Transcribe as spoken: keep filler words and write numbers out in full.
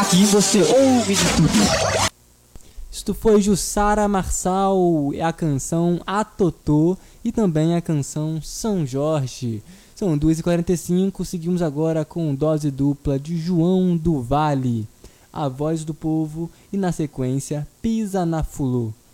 aqui você ouve de tudo. Isto foi Jussara Marçal, é a canção A Totô e também a canção São Jorge. São duas e quarenta e cinco, seguimos agora com dose dupla de João do Vale, A Voz do Povo, e na sequência Pisa na Fulô.